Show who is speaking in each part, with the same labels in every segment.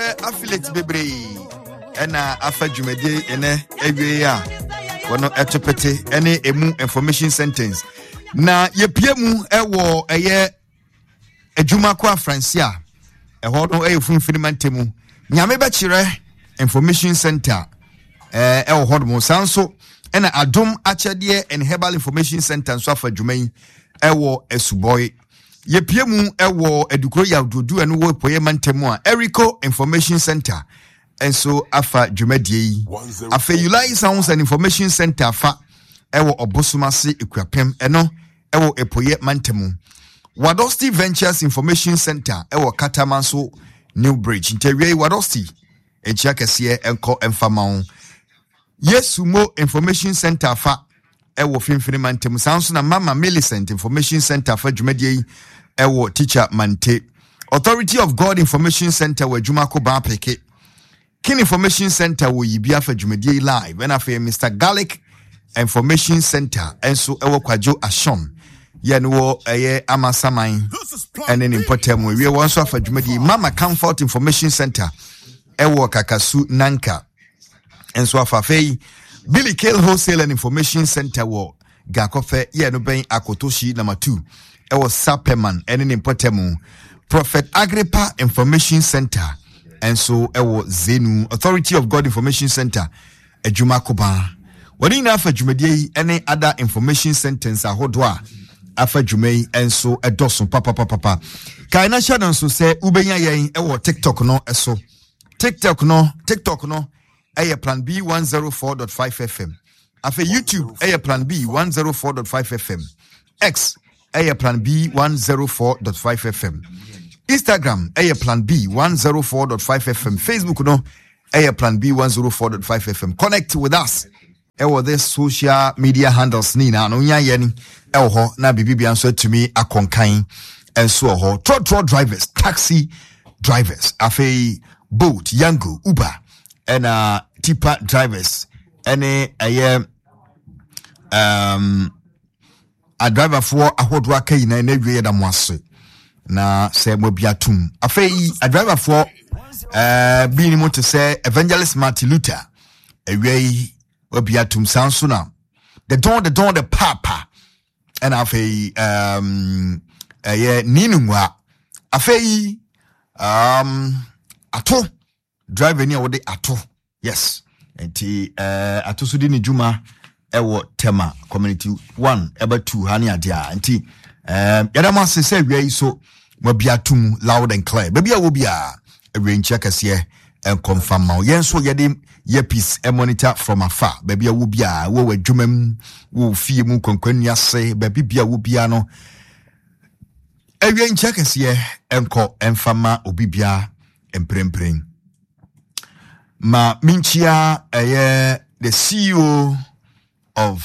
Speaker 1: affiliate bebre ena afa dwumade ene ewie a wono etopete ene emu information sentence na yepie mu ewo eye adwuma kwa Francia eho no efunfini mantemu nyame be kire information center ewo hodmo sanso ena adom achede and herbal information center so afa dwuman ewo esuboy yepie mu ewo edukro ya dodu eno wo poye mantemu a Erico Information Center enso afa dwumadie yi afa Ulai Sounds and Information Center afa ewo obosumase ekuapem eno ewo epoye mantemu Wadosti Ventures Information Center ewo Katamanso New Bridge Interior Wadosti echia kese enko emfamao Yesumo Information Center afa ewo finfini mantemu sanso na Mama Millicent Information Center afa dwumadie ewo Teacher Mante Authority of God Information Center wa Jumako ba peke Kin Information Center wo yibia afa dwumadie live and afa Mr Garlic Information Center enso ewo Kwajo Ashon yenwo eye amasaman ene nimpotem we wonso afa dwumadie Mama Comfort Information Center ewo Kakasu Nanka enso afa fei Billy Kale Wholesale and Information Center wo Gakofe ye no ben Akotoshi number 2 ewo Sapeman ene nimpotem Prophet Agrippa Information Center enso ewo Zenu Authority of God Information Center Ejumakoba wani na afa dwumadie ene other information centers ahodwa afa dwumai enso edoso papa kaina shana nso se ubenya yen ewo TikTok no eso TikTok no eye plan B 104.5 FM afa YouTube eye plan B 104.5 FM X eye plan B 104.5 FM Instagram eye plan B 104.5 FM Facebook no eye plan B 104.5 FM connect with us ewo this social media handles nina no nya yeni ewo ho na bibibia nso atumi akonkan enso ho trotro drivers taxi drivers afei boat yango uber and tipa drivers any a driver for ahodo aka ina na wie da moase na se mobiatum afei a driver for being able to say Evangelist Martin Luther ewie obiatum sanso na the don the papa and afei ninumwa afei ato driver ni wode ato yes enti ato so di ni juma ewo tema community 1 eba 2 hani adia enti yada ma se wie so mobiatum loud and clear baby wo bia ewenchi akase en confirm ma yenso yede earpiece e monitor from afar baby wo bia wo wadwumam wo fie mu konkwani ase baby bia wo bia no ewenchi akase enko enfama obibia emprempren ma minchia the CEO of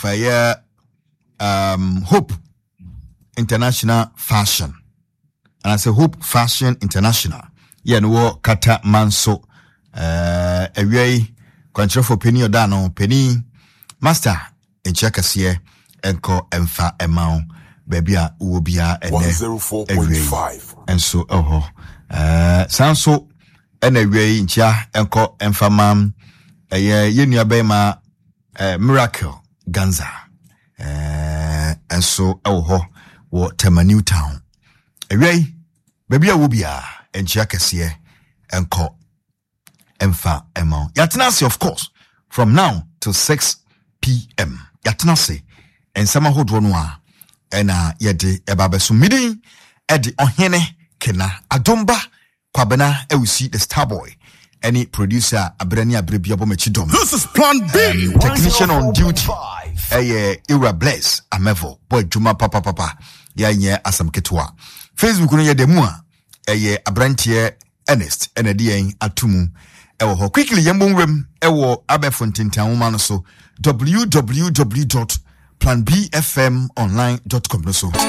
Speaker 1: Hope International Fashion and I say Hope Fashion International no kata manso away control for penny odano penny master in chekasiye enko emfa emao baby a ubia ene 104.5 and so sanso ene away ncha enko emfa mam yenua bema Miracle Ganza and so wo Tema New Town away baby a ubia ncha kasiye enko emfa emao yatenase of course from now till 6 p.m. yatenase ensama hodro no a ena yede ebabeso midin edi ohene kena adomba kwabena ewusi the star boy any producer abrani abrebia bomachidom
Speaker 2: this is plan B
Speaker 1: technician on duty Ira Bless Amevo boy juma papa ya asam ketwa Facebook no yedemu a abrantie Ernest enedien atumu ewo ho quickly yembonwem ewo abefontintan wo ma no so www.planbfmonline.com no so